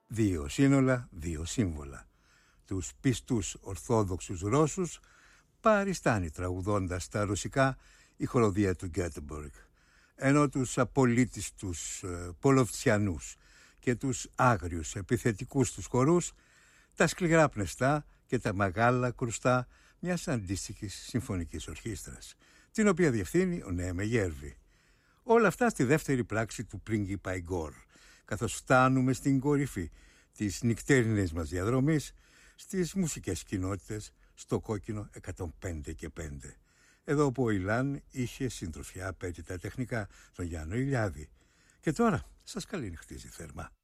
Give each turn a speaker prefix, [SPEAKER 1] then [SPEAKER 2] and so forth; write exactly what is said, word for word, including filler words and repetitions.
[SPEAKER 1] Δύο σύνολα, δύο σύμβολα. Τους πιστούς Ορθόδοξους Ρώσους παριστάνει τραγουδώντας τα ρωσικά η χοροδία του Γκέτεμποργκ, ενώ τους απολύτιστους ε, Πολοφτσιανούς και τους άγριους επιθετικούς τους χορούς τα σκληρά πνευστά και τα μεγάλα κρουστά μιας αντίστοιχης συμφωνικής ορχήστρας, την οποία διευθύνει ο Νέμε Γέρβη. Όλα αυτά στη δεύτερη πράξη του πρίγκιπα Ιγκόρ, καθώς φτάνουμε στην κορυφή της νυκτέρινης μας διαδρομής στις μουσικές κοινότητες στο κόκκινο εκατόν πέντε και πέντε. Εδώ όπου ο Ιλάν είχε συντροφιά απέτητα τεχνικά τον Γιάννο Ηλιάδη. Και τώρα σας καληνυχτίζει θερμά.